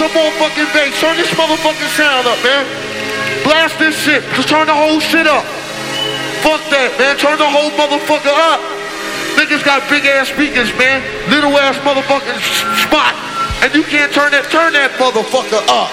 some more fucking bass. Turn this motherfucking sound up, man. Blast this shit. Just turn the whole shit up. Fuck that, man. Turn the whole motherfucker up. Niggas got big ass speakers, man. Little ass motherfucking spot. And you can't turn that motherfucker up.